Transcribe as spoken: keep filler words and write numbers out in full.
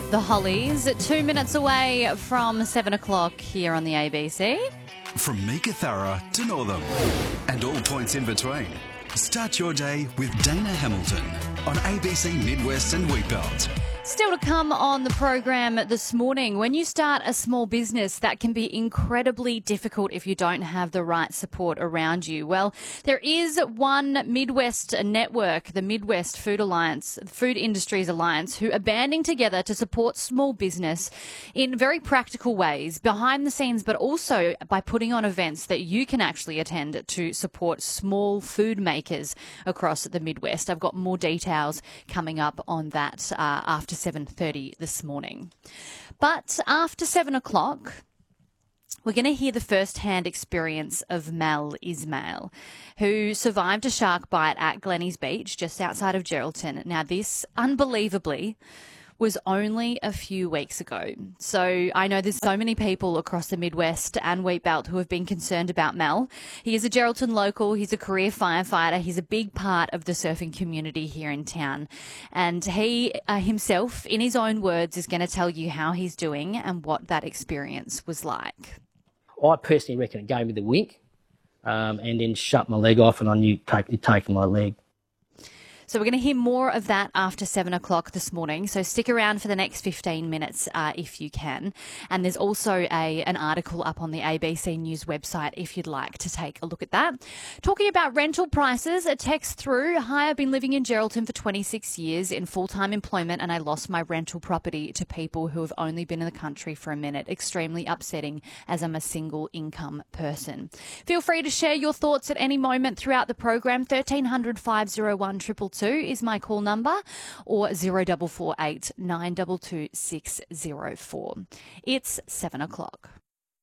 The Hollies, two minutes away from seven o'clock here on the A B C. From Meekatharra to Northam and all points in between. Start your day with Dana Hamilton on A B C Midwest and Wheatbelt. Still to come on the program this morning, when you start a small business, that can be incredibly difficult if you don't have the right support around you. Well, there is one Midwest network, the Midwest Food Alliance, Food Industries Alliance, who are banding together to support small business in very practical ways, behind the scenes, but also by putting on events that you can actually attend to support small food makers across the Midwest. I've got more details coming up on that uh, after seven thirty this morning. But after seven o'clock, we're going to hear the first-hand experience of Mel Ismail, who survived a shark bite at Glenny's Beach, just outside of Geraldton. Now, this, unbelievably, was only a few weeks ago. So I know there's so many people across the Midwest and Wheatbelt who have been concerned about Mel. He is a Geraldton local. He's a career firefighter. He's a big part of the surfing community here in town. And he uh, himself, in his own words, is going to tell you how he's doing and what that experience was like. I personally reckon it gave me the wink um, and then shut my leg off and I knew take, it'd taken my leg. So we're going to hear more of that after seven o'clock this morning. So stick around for the next fifteen minutes uh, if you can. And there's also a an article up on the A B C News website if you'd like to take a look at that. Talking about rental prices, a text through. Hi, I've been living in Geraldton for twenty-six years in full-time employment and I lost my rental property to people who have only been in the country for a minute. Extremely upsetting as I'm a single income person. Feel free to share your thoughts at any moment throughout the program. thirteen hundred, five oh one, two two two is my call number, or zero four four eight, nine two two, six zero four. It's seven o'clock.